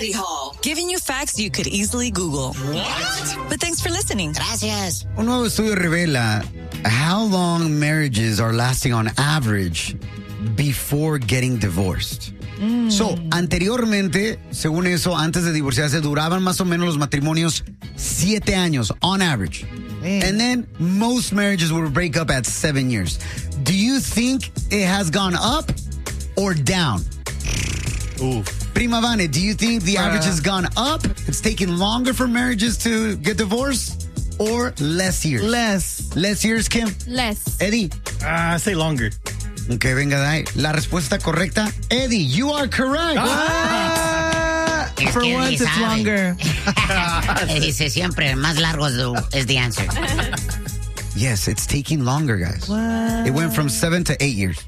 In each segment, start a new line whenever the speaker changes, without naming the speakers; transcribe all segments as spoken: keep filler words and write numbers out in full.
Study Hall, giving you facts you could easily Google. What? But thanks for listening.
Gracias.
Un nuevo estudio revela how long marriages are lasting on average before getting divorced. Mm. So, anteriormente, según eso, antes de divorciarse, duraban más o menos los matrimonios siete años, on average. Mm. And then, most marriages will break up at seven years. Do you think it has gone up or down?
Oof.
Prima Vane, do you think the
uh,
average has gone up? It's taking longer for marriages to get divorced? Or less years?
Less.
Less years, Kim?
Less.
Eddie?
Uh, I say longer.
Ok, venga, Dai. La respuesta correcta. Eddie, you are correct.
Ah, for once, it's longer.
Dice siempre, más largo is the answer.
Yes, it's taking longer, guys.
What?
It went from seven to eight years.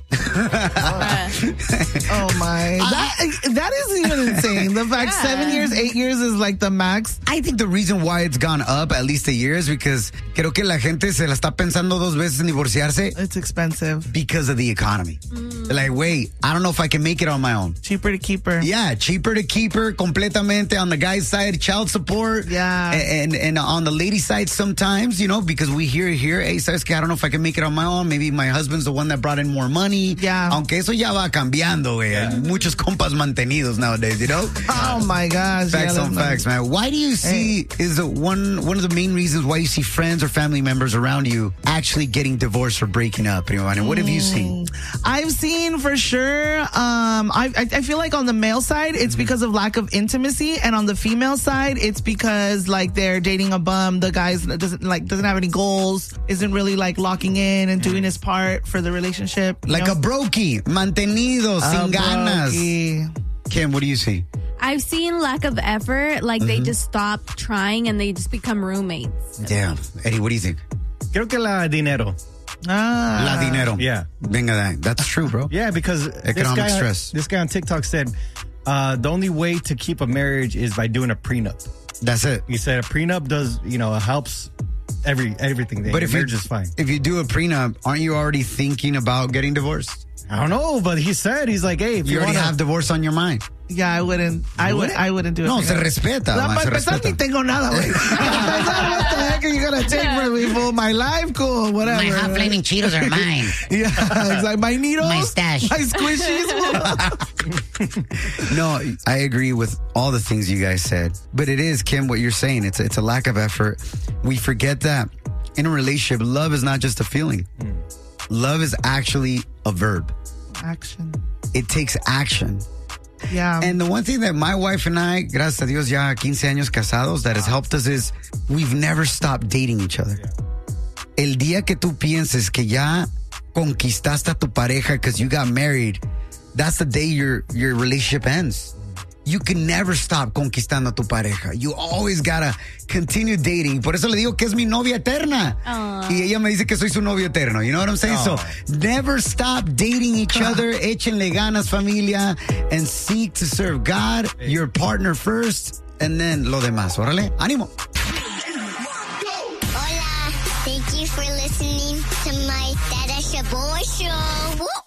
Oh, my. That, that is even insane. The fact yeah. seven years, eight years is like the max.
I think the reason why it's gone up at least a year is because creo que la gente se la está pensando dos veces en divorciarse.
It's expensive.
Because of the economy. Mm. Like, wait, I don't know if I can make it on my own.
Cheaper to keep her.
Yeah, cheaper to keep her completamente on the guy's side, child support.
Yeah.
And, and, and on the lady's side sometimes, you know, because we hear it here, hey, sabes que I don't know if I can make it on my own. Maybe my husband's the one that brought in more money.
Yeah.
Aunque eso ya va cambiando, güey. Yeah. Muchos compas mantenidos nowadays, you know?
Oh, my gosh.
Facts
yeah,
on facts, man. Why do you see, hey. is the one one of the main reasons why you see friends or family members around you actually getting divorced or breaking up? Mm. What have you seen?
I've seen for sure, um, I, I feel like on the male side, it's mm-hmm. because of lack of intimacy. And on the female side, it's because like they're dating a bum. The guy doesn't like, doesn't have any goals, isn't really like locking in and doing his part for the relationship.
Like
know?
a brokey, mantenido, sin ganas.
Brokey.
Kim, what do you see?
I've seen lack of effort, like mm-hmm. they just stop trying and they just become roommates.
Damn. Eddie, what do you think?
Creo que la dinero.
Ah.
La dinero.
Yeah.
Venga, that's true, bro.
Yeah, because
economic
this guy,
stress.
This guy on TikTok said uh, the only way to keep a marriage is by doing a prenup.
That's it.
He said a prenup does, you know, helps every everything.
But if
marriage
you,
is fine.
If you do a prenup, aren't you already thinking about getting divorced?
I don't know, but he said, he's like, hey, if you,
you already
wanna,
have divorce on your mind.
Yeah, I wouldn't. I would. I wouldn't do it.
No, se respeta.
No,
se
respeta. Ni tengo nada, güey. What the heck are you gonna take from me for my life? Cool, whatever.
My hot flaming Cheetos are mine.
Yeah, it's like my needles,
my stash,
my squishies.
No, I agree with all the things you guys said, but it is, Kim, what you're saying. It's it's a lack of effort. We forget that in a relationship, love is not just a feeling. Mm. Love is actually a verb.
Action.
It takes action.
Yeah.
And the one thing that my wife and I, gracias a Dios, ya quince años casados, that has helped us is we've never stopped dating each other. El día que tú pienses que ya conquistaste a tu pareja because you got married, that's the day your, your relationship ends. You can never stop conquistando a tu pareja. You always gotta continue dating. Por eso le digo que es mi novia eterna. Aww. Y ella me dice que soy su novio eterno. You know what I'm saying? Aww. So never stop dating each other. Échenle ganas, familia. And seek to serve God, your partner first, and then lo demás. Órale, ánimo.
Hola. Thank you for listening to my Dada Shaboy Show.